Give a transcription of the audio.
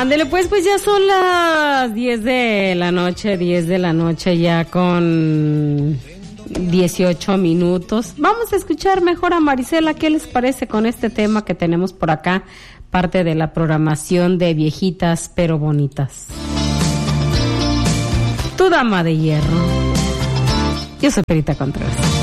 Ándele, pues ya son las 10 de la noche ya con 18 minutos. Vamos a escuchar mejor a Marisela, ¿qué les parece con este tema que tenemos por acá? Parte de la programación de Viejitas pero Bonitas. Tu dama de hierro. Yo soy Perita Contreras.